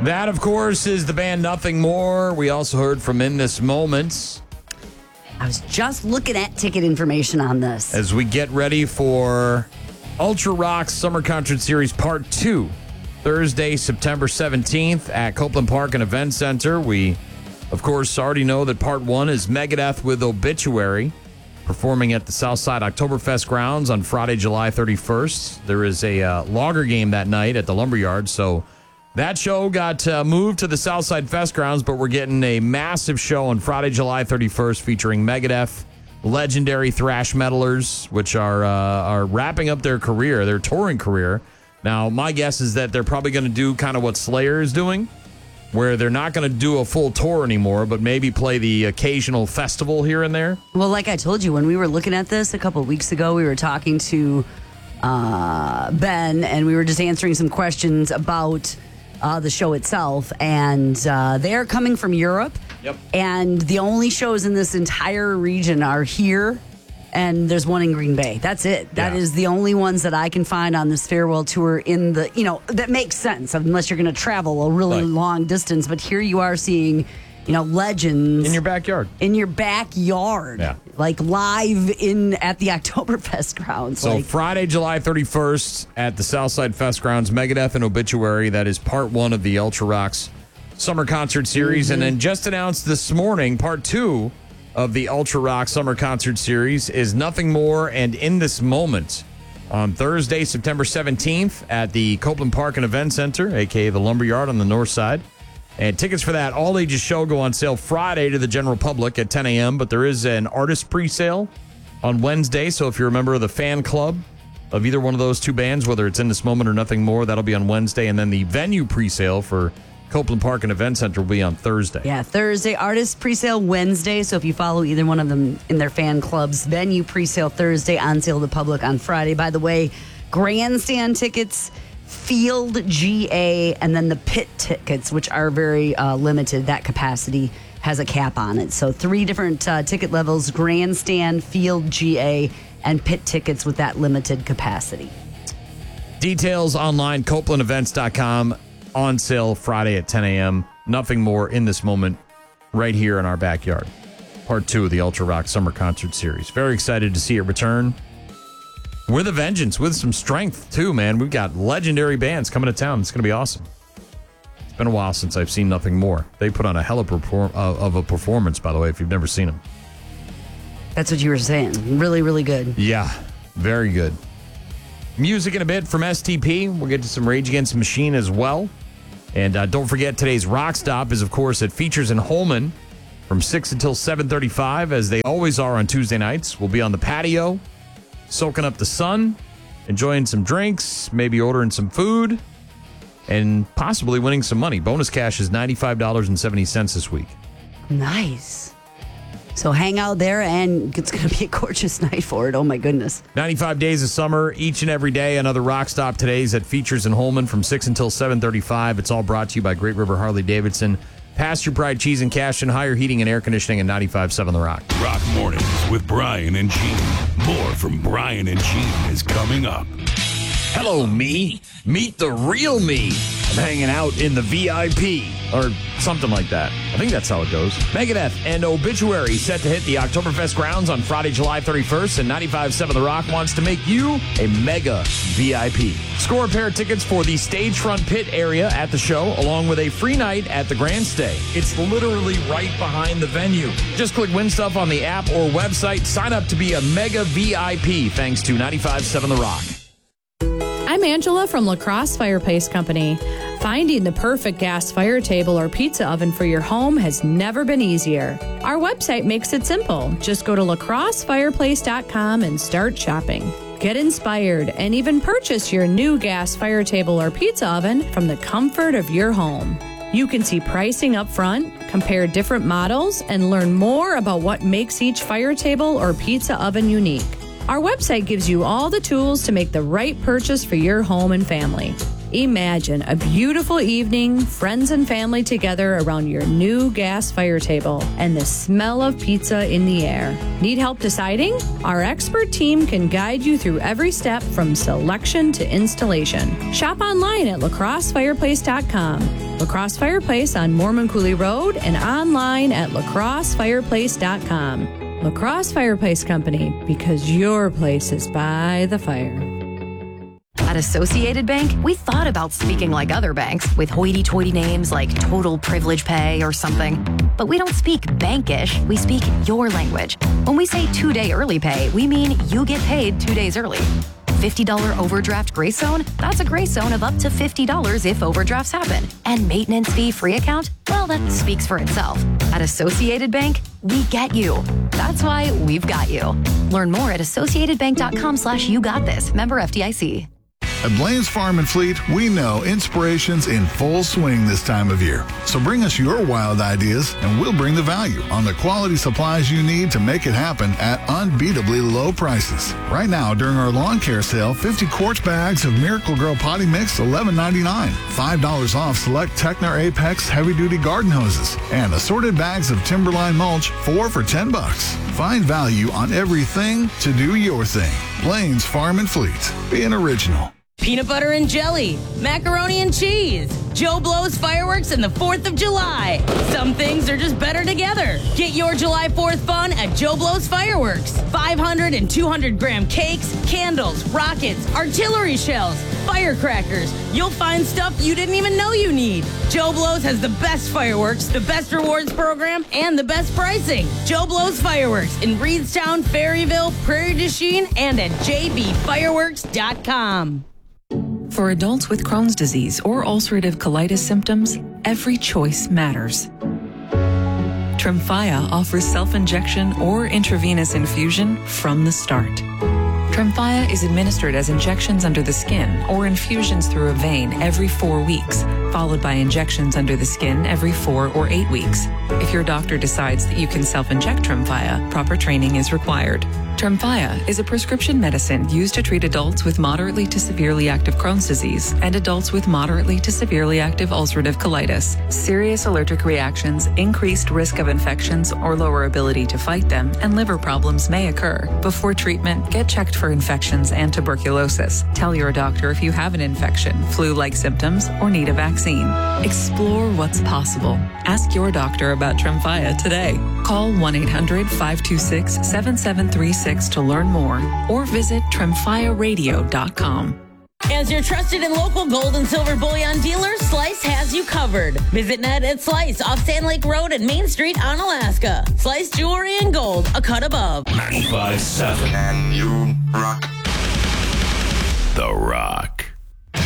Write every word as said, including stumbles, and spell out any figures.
That, of course, is the band Nothing More. We also heard from In This Moment. I was just looking at ticket information on this. As we get ready for Ultra Rock Summer Concert Series Part two, Thursday, September seventeenth at Copeland Park and Event Center. We, of course, already know that Part one is Megadeth with Obituary, performing at the Southside Oktoberfest grounds on Friday, July thirty-first. There is a uh, lager game that night at the Lumberyard, so that show got uh, moved to the Southside Fest grounds, but we're getting a massive show on Friday, July thirty-first, featuring Megadeth, legendary thrash metalers, which are uh, are wrapping up their career, their touring career. Now, my guess is that they're probably going to do kind of what Slayer is doing, where they're not going to do a full tour anymore, but maybe play the occasional festival here and there. Well, like I told you, when we were looking at this a couple of weeks ago, we were talking to uh, Ben, and we were just answering some questions about Uh, the show itself, and uh, they're coming from Europe. Yep. And the only shows in this entire region are here, and there's one in Green Bay. That's it. That Yeah. is the only ones that I can find on this farewell tour in the, you know, that makes sense unless you're going to travel a really Right. long distance. But here you are seeing, you know, legends In your backyard. in your backyard, Yeah. like live in at the Oktoberfest grounds. So like, Friday, July thirty-first at the Southside Fest grounds, Megadeth and Obituary. That is part one of the Ultra Rocks Summer Concert Series. Mm-hmm. And then just announced this morning, part two of the Ultra Rock Summer Concert Series is Nothing More and In This Moment on Thursday, September seventeenth at the Copeland Park and Event Center, a k a the Lumberyard on the north side. And tickets for that all ages show go on sale Friday to the general public at ten a.m., but there is an artist pre-sale on Wednesday. So if you're a member of the fan club of either one of those two bands, whether it's In This Moment or Nothing More, that'll be on Wednesday. And then the venue pre-sale for Copeland Park and Event Center will be on Thursday. Yeah, Thursday, artist presale Wednesday. So if you follow either one of them in their fan clubs, venue presale Thursday, on sale to the public on Friday. By the way, grandstand tickets, Field G A, and then the pit tickets, which are very uh, limited. That capacity has a cap on it. So three different uh, ticket levels: grandstand, Field G A, and pit tickets with that limited capacity. Details online, copeland events dot com. On sale Friday at ten a.m. Nothing More, In This Moment, right here in our backyard. Part two of the Ultra Rock Summer Concert Series. Very excited to see it return. With a vengeance, with some strength, too, man. We've got legendary bands coming to town. It's going to be awesome. It's been a while since I've seen Nothing More. They put on a hell of a, perform- uh, of a performance, by the way, if you've never seen them. That's what you were saying. Really, really good. Yeah, very good. Music in a bit from S T P. We'll get to some Rage Against the Machine as well. And uh, don't forget, today's Rock Stop is, of course, at Features in Holman from six until seven thirty-five, as they always are on Tuesday nights. We'll be on the patio, soaking up the sun, enjoying some drinks, maybe ordering some food, and possibly winning some money. Bonus cash is ninety-five dollars and seventy cents this week. Nice. So hang out there, and it's going to be a gorgeous night for it. Oh, my goodness. ninety-five days of summer, each and every day. Another Rock Stop today's at Features in Holman from six until seven thirty-five. It's all brought to you by Great River Harley-Davidson, Pasture Pride Cheese and Cash, and Higher Heating and Air Conditioning at ninety-five point seven The Rock. Rock Mornings with Brian and Gene. More from Brian and Gene is coming up. Hello, me. Meet the real me. I'm hanging out in the V I P, or something like that. I think that's how it goes. Megadeth and Obituary set to hit the Oktoberfest grounds on Friday, July thirty-first, and ninety-five point seven The Rock wants to make you a mega V I P. Score a pair of tickets for the stage front pit area at the show, along with a free night at the Grand Stay. It's literally right behind the venue. Just click Win Stuff on the app or website. Sign up to be a mega V I P, thanks to ninety-five point seven The Rock. I'm Angela from La Crosse Fireplace Company. Finding the perfect gas fire table or pizza oven for your home has never been easier. Our website makes it simple. Just go to la crosse fireplace dot com and start shopping. Get inspired and even purchase your new gas fire table or pizza oven from the comfort of your home. You can see pricing up front, compare different models, and learn more about what makes each fire table or pizza oven unique. Our website gives you all the tools to make the right purchase for your home and family. Imagine a beautiful evening, friends and family together around your new gas fire table, and the smell of pizza in the air. Need help deciding? Our expert team can guide you through every step from selection to installation. Shop online at lacrosse fireplace dot com. Lacrosse Fireplace on Mormon Cooley Road and online at lacrosse fireplace dot com. Lacrosse Fireplace Company, because your place is by the fire. At Associated Bank, we thought about speaking like other banks with hoity-toity names like Total Privilege Pay or something. But we don't speak bankish, we speak your language. When we say two-day early pay, we mean you get paid two days early. fifty dollars overdraft grace zone? That's a grace zone of up to fifty dollars if overdrafts happen. And maintenance fee free account? Well, that speaks for itself. At Associated Bank, we get you. That's why we've got you. Learn more at associated bank dot com slash you got this. Member F D I C. At Blaine's Farm and Fleet, we know inspiration's in full swing this time of year. So bring us your wild ideas, and we'll bring the value on the quality supplies you need to make it happen at unbeatably low prices. Right now, during our lawn care sale, fifty quart bags of Miracle Grow Potty Mix, eleven ninety-nine. five dollars off select Techner Apex heavy-duty garden hoses. And assorted bags of Timberline mulch, four for ten bucks. Find value on everything to do your thing. Blaine's Farm and Fleet. Be an original. Peanut butter and jelly, macaroni and cheese, Joe Blow's fireworks, and the fourth of July. Some things are just better together. Get your July fourth fun at Joe Blow's Fireworks. five hundred and two hundred gram cakes, candles, rockets, artillery shells, firecrackers. You'll find stuff you didn't even know you need. Joe Blow's has the best fireworks, the best rewards program, and the best pricing. Joe Blow's Fireworks in Reedstown, Ferryville, Prairie du Chien, and at j b fireworks dot com. For adults with Crohn's disease or ulcerative colitis symptoms, every choice matters. Tremfya offers self-injection or intravenous infusion from the start. Tremfya is administered as injections under the skin or infusions through a vein every four weeks, followed by injections under the skin every four or eight weeks. If your doctor decides that you can self-inject Tremfya, proper training is required. Tremfya is a prescription medicine used to treat adults with moderately to severely active Crohn's disease and adults with moderately to severely active ulcerative colitis. Serious allergic reactions, increased risk of infections or lower ability to fight them, and liver problems may occur. Before treatment, get checked for infections and tuberculosis. Tell your doctor if you have an infection, flu-like symptoms, or need a vaccine. Explore what's possible. Ask your doctor about Tremfya today. Call one eight hundred five two six seven seven three six to learn more, or visit tremfya radio dot com. As your trusted and local gold and silver bullion dealer, Slice has you covered. Visit Ned at Slice off Sand Lake Road and Main Street on Alaska. Slice jewelry and gold, a cut above. ninety-five point seven. Can you rock? The Rock.